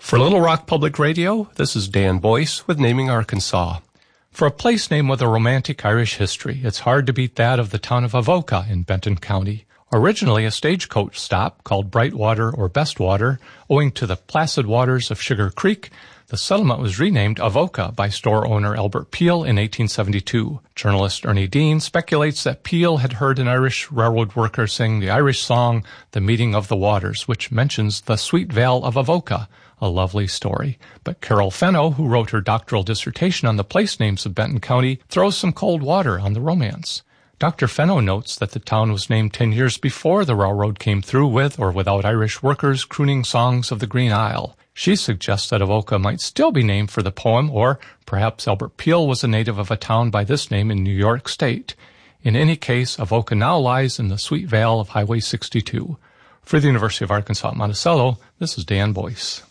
For Little Rock Public Radio, this is Dan Boyce with Naming Arkansas. For a place name with a romantic Irish history, it's hard to beat that of the town of Avoca in Benton County. Originally a stagecoach stop called Brightwater or Bestwater, owing to the placid waters of Sugar Creek, the settlement was renamed Avoca by store owner Albert Peel in 1872. Journalist Ernie Dean speculates that Peel had heard an Irish railroad worker sing the Irish song, The Meeting of the Waters, which mentions the sweet vale of Avoca, a lovely story. But Carol Fenno, who wrote her doctoral dissertation on the place names of Benton County, throws some cold water on the romance. Dr. Fenno notes that the town was named 10 years before the railroad came through with or without Irish workers crooning songs of the Green Isle. She suggests that Avoca might still be named for the poem, or perhaps Albert Peel was a native of a town by this name in New York State. In any case, Avoca now lies in the sweet vale of Highway 62. For the University of Arkansas at Monticello, this is Dan Boyce.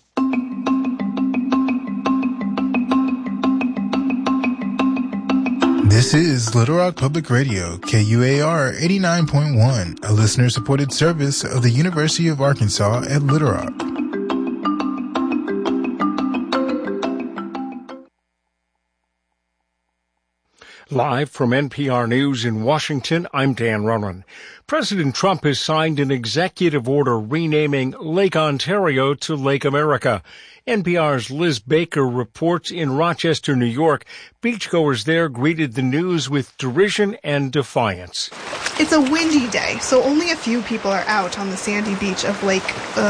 This is Little Rock Public Radio, KUAR 89.1, a listener-supported service of the University of Arkansas at Little Rock. Live from NPR News in Washington, I'm Dan Ronan. President Trump has signed an executive order renaming Lake Ontario to Lake America. NPR's Liz Baker reports in Rochester, New York. Beachgoers there greeted the news with derision and defiance. It's a windy day, so only a few people are out on the sandy beach of Lake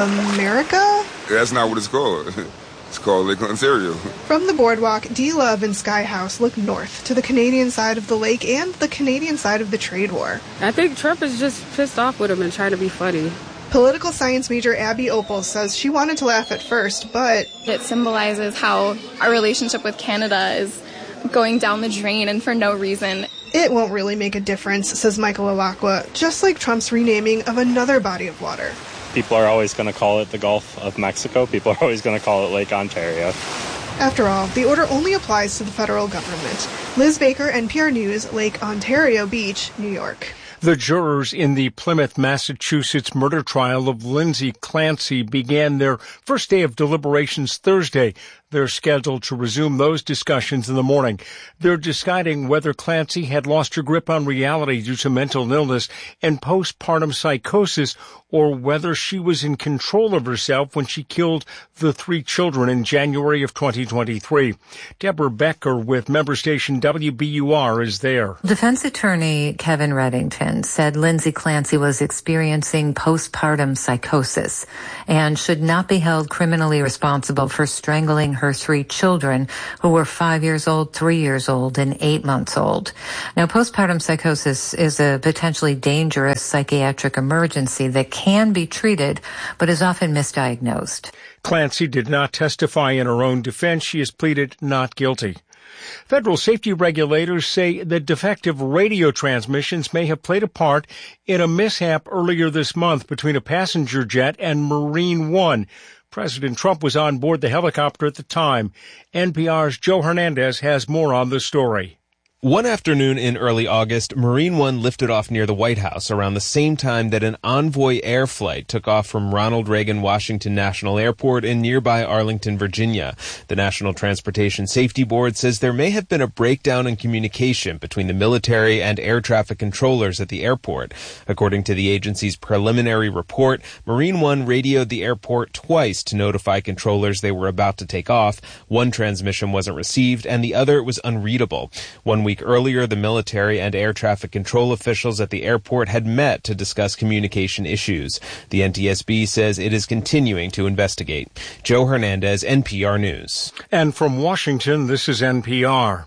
America? That's not what it's called. It's called Lake Ontario. From the boardwalk, D. Love and Sky House look north to the Canadian side of the lake and the Canadian side of the trade war. I think Trump is just pissed off with him and trying to be funny. Political science major Abby Opal says she wanted to laugh at first, but it symbolizes how our relationship with Canada is going down the drain and for no reason. It won't really make a difference, says Michael Alacqua, just like Trump's renaming of another body of water. People are always going to call it the Gulf of Mexico. People are always going to call it Lake Ontario. After all, the order only applies to the federal government. Liz Baker, NPR News, Lake Ontario Beach, New York. The jurors in the Plymouth, Massachusetts murder trial of Lindsay Clancy began their first day of deliberations Thursday. They're scheduled to resume those discussions in the morning. They're deciding whether Clancy had lost her grip on reality due to mental illness and postpartum psychosis, or whether she was in control of herself when she killed the 3 children in January of 2023. Deborah Becker with member station WBUR is there. Defense attorney Kevin Reddington said Lindsay Clancy was experiencing postpartum psychosis and should not be held criminally responsible for strangling her 3 children, who were 5 years old, 3 years old, and 8 months old. Now, postpartum psychosis is a potentially dangerous psychiatric emergency that can be treated, but is often misdiagnosed. Clancy did not testify in her own defense. She has pleaded not guilty. Federal safety regulators say that defective radio transmissions may have played a part in a mishap earlier this month between a passenger jet and Marine One. President Trump was on board the helicopter at the time. NPR's Joe Hernandez has more on the story. One afternoon in early August, Marine One lifted off near the White House around the same time that an Envoy air flight took off from Ronald Reagan Washington National Airport in nearby Arlington, Virginia. The National Transportation Safety Board says there may have been a breakdown in communication between the military and air traffic controllers at the airport. According to the agency's preliminary report, Marine One radioed the airport twice to notify controllers they were about to take off. One transmission wasn't received and the other was unreadable. 1 week earlier, the military and air traffic control officials at the airport had met to discuss communication issues. The NTSB says it is continuing to investigate. Joe Hernandez, NPR News. And from Washington, this is NPR.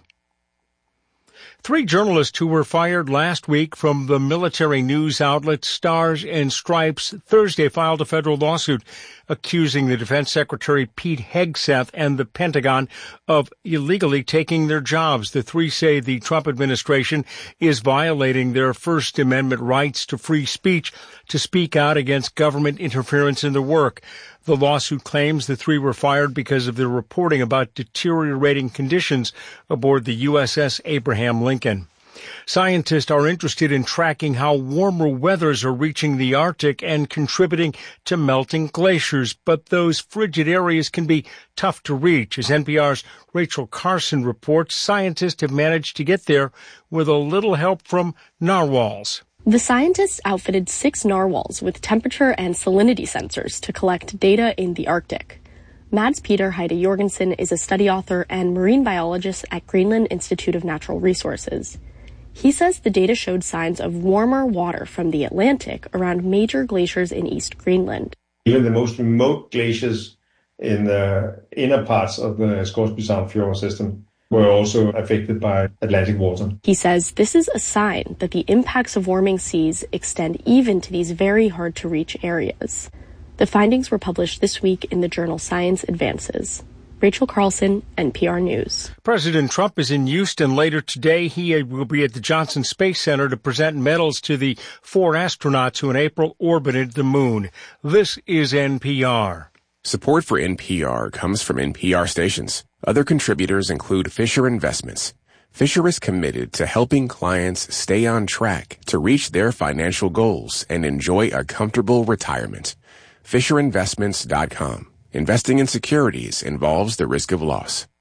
3 journalists who were fired last week from the military news outlet Stars and Stripes Thursday filed a federal lawsuit accusing the Defense Secretary Pete Hegseth and the Pentagon of illegally taking their jobs. The 3 say the Trump administration is violating their First Amendment rights to free speech to speak out against government interference in their work. The lawsuit claims the 3 were fired because of their reporting about deteriorating conditions aboard the USS Abraham Lincoln. Scientists are interested in tracking how warmer weathers are reaching the Arctic and contributing to melting glaciers, but those frigid areas can be tough to reach. As NPR's Rachel Carson reports, scientists have managed to get there with a little help from narwhals. The scientists outfitted 6 narwhals with temperature and salinity sensors to collect data in the Arctic. Mads Peter Heide Jorgensen is a study author and marine biologist at Greenland Institute of Natural Resources. He says the data showed signs of warmer water from the Atlantic around major glaciers in East Greenland. Even the most remote glaciers in the inner parts of the Scoresby Sound fjord system were also affected by Atlantic water. He says this is a sign that the impacts of warming seas extend even to these very hard-to-reach areas. The findings were published this week in the journal Science Advances. Rachel Carlson, NPR News. President Trump is in Houston later today. He will be at the Johnson Space Center to present medals to the 4 astronauts who in April orbited the moon. This is NPR. Support for NPR comes from NPR stations. Other contributors include Fisher Investments. Fisher is committed to helping clients stay on track to reach their financial goals and enjoy a comfortable retirement. FisherInvestments.com. Investing in securities involves the risk of loss.